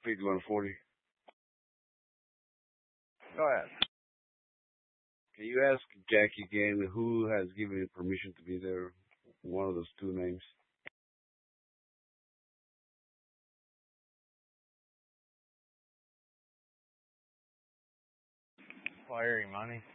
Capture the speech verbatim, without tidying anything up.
fifty-one forty. Go ahead. Can you ask Jackie again who has given you permission to be there? One of those two names. Wiring money.